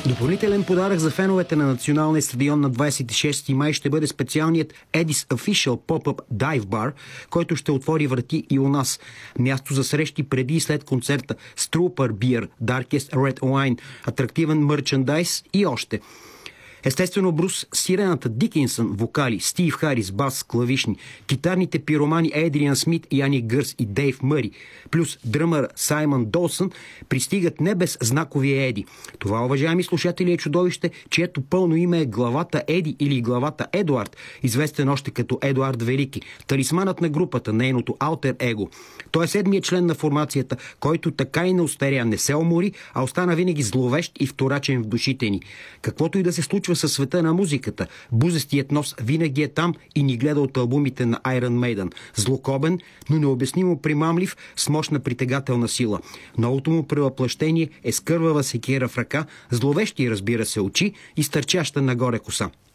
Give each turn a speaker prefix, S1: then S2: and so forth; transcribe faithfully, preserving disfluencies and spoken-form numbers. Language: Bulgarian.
S1: Допълнителен подарък за феновете на националния стадион на двадесет и шести май ще бъде специалният Eddie's Official Pop-Up Dive Bar, който ще отвори врати и у нас. Място за срещи преди и след концерта, Strooper Beer, Darkest Red Wine, атрактивен мерчендайз и още. Естествено, Брус, Сирената Дикинсън, вокали, Стив Харис, бас, клавишни, китарните пиромани Едриан Смит, Яни Гърс и Дейв Мъри, плюс дръмър Саймън Долсън пристигат не без знаковия Еди. Това, уважаеми слушатели, е чудовище, чието пълно име е главата Еди или главата Едуард, известен още като Едуард Велики, талисманът на групата, нейното алтер его. Той е седмият член на формацията, който така и не устаря, не се умори, а остана винаги зловещ и вторачен в душите ни. Каквото и да се случва със света на музиката, бузестият нос винаги е там и ни гледа от албумите на Iron Maiden. Злокобен, но необяснимо примамлив, с мощна притегателна сила. Новото му превъплъщение е с кървава секира в ръка, зловещи, разбира се, очи и стърчаща нагоре коса.